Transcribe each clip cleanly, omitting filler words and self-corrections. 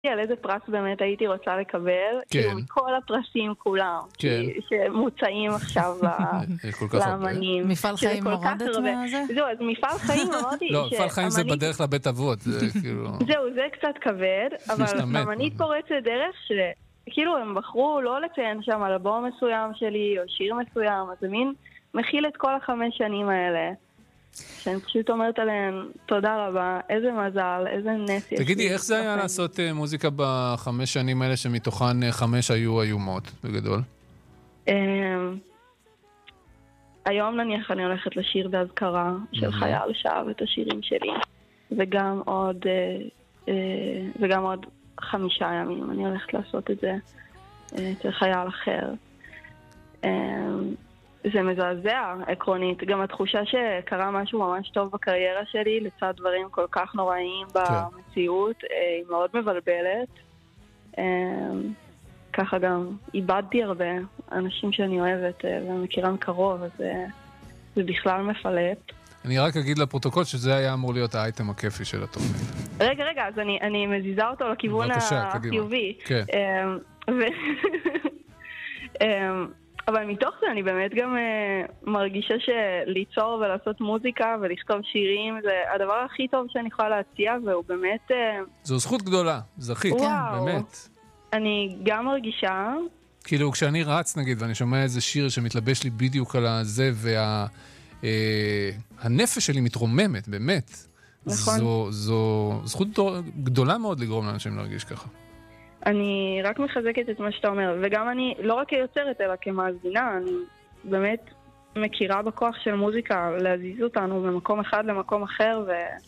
על איזה פרס באמת הייתי רוצה לקבל, כאילו מכל הפרסים כולם, שמוצאים עכשיו לאמנים. מפעל חיים מורדת מהזה? זהו, אז מפעל חיים אמרתי לא, מפעל חיים זה בדרך לבית אבות. זהו, זה קצת כבד, אבל אמנית פורצת דרך שכאילו הם בחרו לא לציין שם על אלבום מסוים שלי, או שיר מסוים, אז זה מין מכיל את כל 5 שנים האלה. שאני פשוט אומרת עליהן, תודה רבה, איזה מזל, איזה נס. תגידי, איך זה היה לעשות מוזיקה ב5 שנים האלה שמתוכן 5 היו איומות, בגדול? היום נניח אני הולכת לשיר בהזכרה של חייל שאהב את השירים שלי, וגם עוד 5 ימים אני הולכת לעשות את זה אצל חייל אחר. זה מזעזע, עקרונית. גם התחושה שקרה משהו ממש טוב בקריירה שלי, לצד דברים כל כך נוראים במציאות, היא מאוד מבלבלת. ככה גם איבדתי הרבה אנשים שאני אוהבת ומכירה מקרוב, אז זה בכלל מפלט. אני רק אגיד לפרוטוקול שזה היה אמור להיות האייטם הכיפי של התוכנית. רגע, אז אני מזיזה אותו לכיוון החיובי. כן. אבל מתוך זה אני באמת גם מרגישה שליצור ולעשות מוזיקה ולכתוב שירים זה הדבר הכי טוב שאני יכולה להציע, והוא באמת... זו זכות גדולה, זכית, באמת. אני גם מרגישה... כאילו כשאני רץ נגיד ואני שומע איזה שיר שמתלבש לי בדיוק על הזה והנפש שלי מתרוממת, באמת. נכון. זו זכות גדולה מאוד לגרום לאנשים להרגיש ככה. אני רק מחזקת את מה שאתה אומר, וגם אני לא רק כיוצרת אלא כמאזינה, אני באמת מכירה בכוח של מוזיקה להזיז אותנו ממקום אחד למקום אחר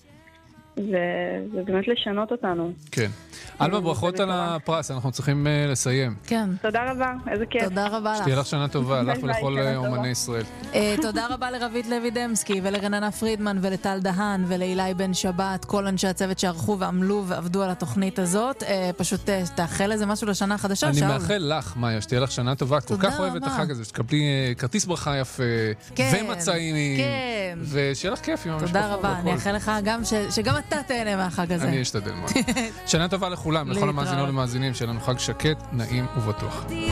ובאמת לשנות אותנו. כן. אלמה, ברכות על הפרס, אנחנו צריכים לסיים. כן. תודה רבה, איזה כיף. תודה רבה לך. שתהיה לך שנה טובה, לך ולכל אומני ישראל. תודה רבה לרבית לוי דמסקי ולרננה פרידמן ולטל דהן ולאילי בן שבת, כל אנשי הצוות שערכו ועמלו ועבדו על התוכנית הזאת. פשוט תאחל איזה משהו לשנה החדשה. אני מאחל לך, מאיה, שתהיה לך שנה טובה. כל כך אוהב את החג הזה, שתקבלי כרטיס ברכה יפה ומצעים, ושיהיה לך כיף עם המשפחה. תודה רבה, אני מאחל לך שגם אתה תהנה מהחג הזה. אני אשתדל מאוד. שנה טובה לכולם, לכל המאזינות ומאזינים שלנו חג שקט, נעים ובטוח.